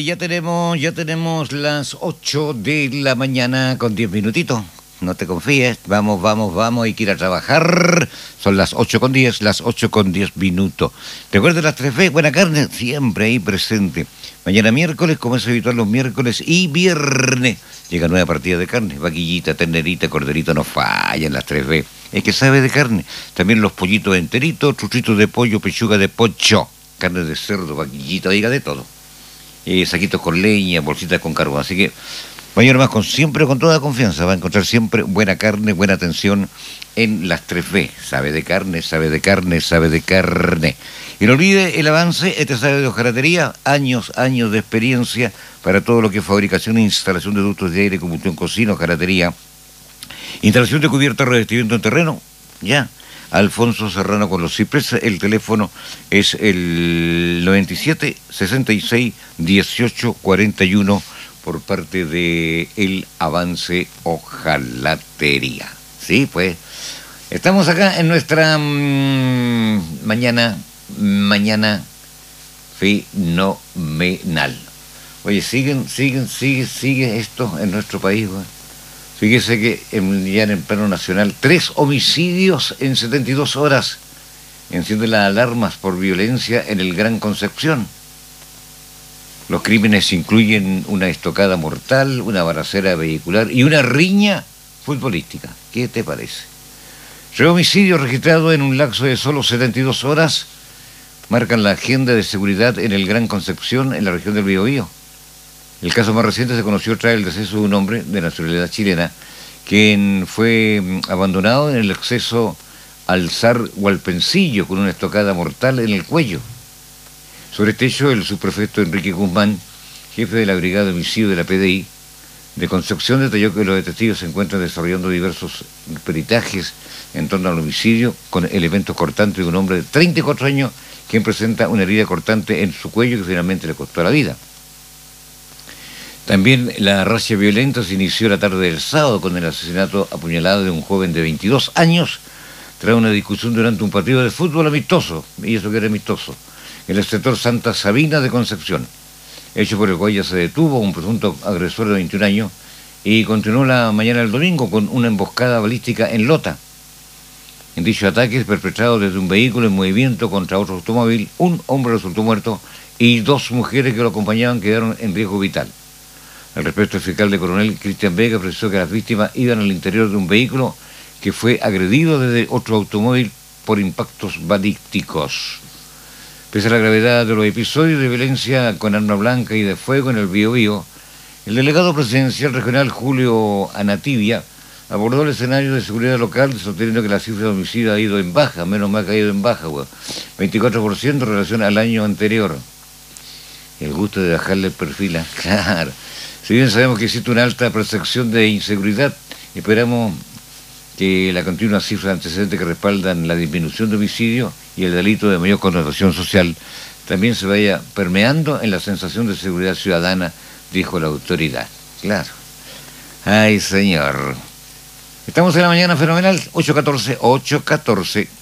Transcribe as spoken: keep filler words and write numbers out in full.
ya tenemos, ya tenemos las ocho de la mañana con diez minutitos. No te confíes, vamos, vamos, vamos, hay que ir a trabajar. Son las ocho con diez, las ocho con diez minutos. ¿Recuerdas las tres B? Buena carne, siempre ahí presente. Mañana miércoles, como es habitual los miércoles y viernes, llega nueva partida de carne. Vaquillita, ternerita, corderito, no fallan las tres B. Es que sabe de carne. También los pollitos enteritos, chuchitos de pollo, pechuga de pocho, carne de cerdo, vaquillita, oiga, de todo. Eh, saquitos con leña, bolsitas con carbón. Así que mañana más, con siempre con toda confianza, va a encontrar siempre buena carne, buena atención en las tres B. Sabe de carne, sabe de carne, sabe de carne. Y no olvide el avance, este sabe de hojalatería, años, años de experiencia para todo lo que es fabricación e instalación de ductos de aire, combustión, cocina, hojalatería, instalación de cubierta, revestimiento en terreno, ya. Alfonso Serrano con los cipreses, el teléfono es el noventa y siete, sesenta y seis, dieciocho, cuarenta y uno por parte de El Avance Hojalatería. Sí, pues, estamos acá en nuestra mmm, mañana, mañana fenomenal. Oye, siguen, siguen, sigue, sigue esto en nuestro país, güey. Fíjese que en, ya en el plano nacional, tres homicidios en setenta y dos horas. Encienden las alarmas por violencia en el Gran Concepción. Los crímenes incluyen una estocada mortal, una balacera vehicular y una riña futbolística. ¿Qué te parece? Tres homicidios registrados en un lapso de solo setenta y dos horas marcan la agenda de seguridad en el Gran Concepción, en la región del Biobío. El caso más reciente se conoció tras el deceso de un hombre de nacionalidad chilena, quien fue abandonado en el acceso al Zar Hualpencillo con una estocada mortal en el cuello. Sobre este hecho, el subprefecto Enrique Guzmán, jefe de la Brigada de Homicidio de la P D I de Concepción, detalló que los detectives se encuentran desarrollando diversos peritajes en torno al homicidio con elementos cortantes de un hombre de treinta y cuatro años, quien presenta una herida cortante en su cuello que finalmente le costó la vida. También la racia violenta se inició la tarde del sábado con el asesinato apuñalado de un joven de veintidós años tras una discusión durante un partido de fútbol amistoso, y eso que era amistoso, en el sector Santa Sabina de Concepción, hecho por el cual ya se detuvo un presunto agresor de veintiún años y continuó la mañana del domingo con una emboscada balística en Lota. En dicho ataque, perpetrado desde un vehículo en movimiento contra otro automóvil, un hombre resultó muerto y dos mujeres que lo acompañaban quedaron en riesgo vital. Al respecto, el fiscal de Coronel Cristian Vega precisó que las víctimas iban al interior de un vehículo que fue agredido desde otro automóvil por impactos balísticos. Pese a la gravedad de los episodios de violencia con arma blanca y de fuego en el Biobío, el delegado presidencial regional Julio Anatibia abordó el escenario de seguridad local, sosteniendo que la cifra de homicidios ha ido en baja, menos mal que ha ido en baja, güey, veinticuatro por ciento en relación al año anterior. El gusto de bajarle el perfil, ¿eh? Claro. Si bien sabemos que existe una alta percepción de inseguridad, esperamos que la continua cifra de antecedentes que respaldan la disminución de homicidios y el delito de mayor connotación social también se vaya permeando en la sensación de seguridad ciudadana, dijo la autoridad. Claro. Ay, señor. Estamos en la mañana fenomenal, ocho catorce, ocho catorce.